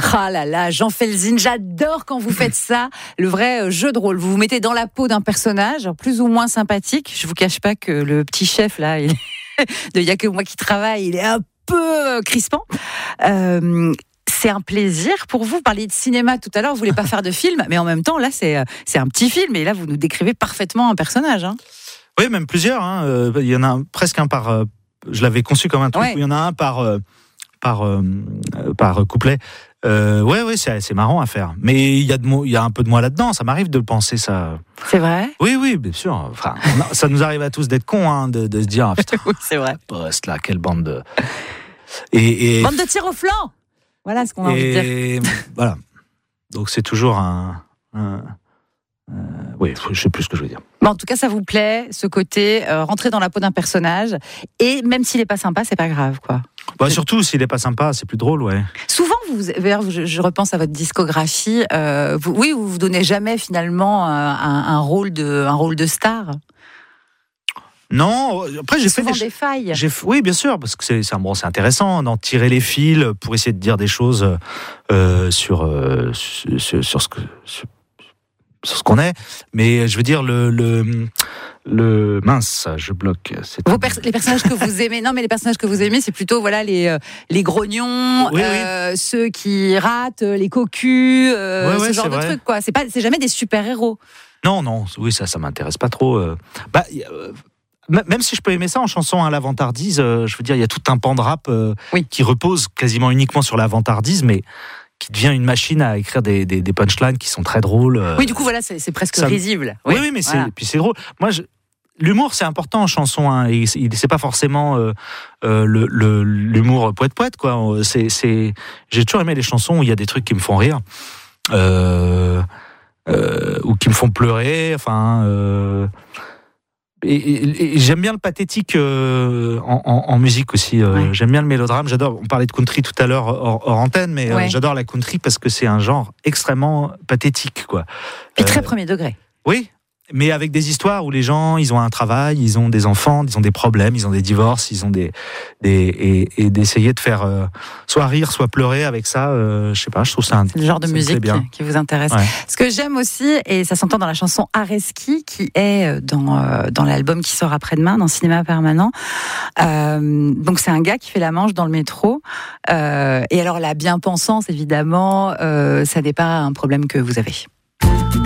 Ah là là, Jean Felzine, j'adore quand vous faites ça, le vrai jeu de rôle. Vous vous mettez dans la peau d'un personnage plus ou moins sympathique. Je vous cache pas que le petit chef là, il y a que moi qui travaille, il est un peu crispant. C'est un plaisir pour vous. Vous parliez de cinéma tout à l'heure, vous voulez pas faire de film, mais en même temps là c'est un petit film et là vous nous décrivez parfaitement un personnage. Hein. Oui, même plusieurs. Il y en a presque un par. Je l'avais conçu comme un truc où il y en a un par couplet. Ouais, c'est marrant à faire. Mais il y a un peu de moi là-dedans. Ça m'arrive de le penser, ça. C'est vrai ? Oui, bien sûr. Enfin, ça nous arrive à tous d'être cons, hein, de se dire, putain, oui, c'est vrai. Poste là, quelle bande de. Bande de tir au flanc. Voilà ce qu'on a envie de dire. Voilà. Donc c'est toujours oui, je sais plus ce que je veux dire. Bon, en tout cas, ça vous plaît, ce côté rentrer dans la peau d'un personnage, et même s'il est pas sympa, c'est pas grave, quoi. Bah, surtout s'il est pas sympa, c'est plus drôle, ouais. Souvent, je repense à votre discographie. Vous donnez jamais finalement un rôle de star. Non, après j'ai fait des failles. Oui, bien sûr, parce que c'est intéressant d'en tirer les fils pour essayer de dire des choses sur ce qu'on est, mais je veux dire le mince, je bloque. Les personnages que vous aimez, non mais les personnages que vous aimez, c'est plutôt voilà les grognons, oui. Ceux qui ratent, les cocus, ce genre de trucs quoi. C'est jamais des super héros. Non, oui ça m'intéresse pas trop. Même si je peux aimer ça en chanson à la vantardise, je veux dire il y a tout un pan de rap qui repose quasiment uniquement sur la vantardise, mais qui devient une machine à écrire des punchlines qui sont très drôles. Oui, du coup, voilà, c'est presque risible. Oui, mais puis c'est drôle. Moi, l'humour, c'est important en chanson. Hein, et c'est pas forcément l'humour poète, quoi. J'ai toujours aimé les chansons où il y a des trucs qui me font rire. Ou qui me font pleurer. Enfin... Et j'aime bien le pathétique en musique aussi. J'aime bien le mélodrame. J'adore. On parlait de country tout à l'heure hors antenne, mais j'adore la country parce que c'est un genre extrêmement pathétique, quoi. Et très premier degré. Oui, mais avec des histoires où les gens, ils ont un travail, ils ont des enfants, ils ont des problèmes, ils ont des divorces, ils ont et d'essayer de faire soit rire, soit pleurer avec ça. Je sais pas. Je trouve ça. C'est le genre de musique qui vous intéresse. Ouais. Ce que j'aime aussi, et ça s'entend dans la chanson Areski, qui est dans l'album qui sort après-demain, dans Cinéma Permanent. Donc c'est un gars qui fait la manche dans le métro. Et alors la bien-pensance, évidemment, ça n'est pas un problème que vous avez.